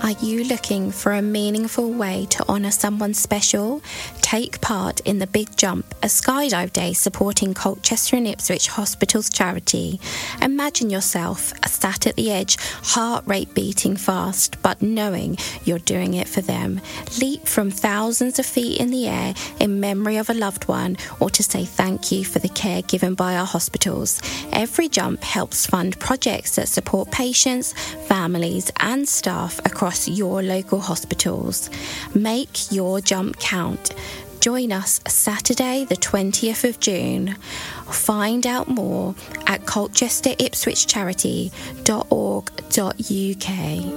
Are you looking for a meaningful way to honour someone special? Take part in the Big Jump, a skydive day supporting Colchester and Ipswich Hospitals charity. Imagine yourself sat at the edge, heart rate beating fast, but knowing you're doing it for them. Leap from thousands of feet in the air in memory of a loved one, or to say thank you for the care given by our hospitals. Every jump helps fund projects that support patients, families and staff across your local hospitals. Make your jump count. Join us Saturday the 20th of June. Find out more at colchesteripswichcharity.org.uk.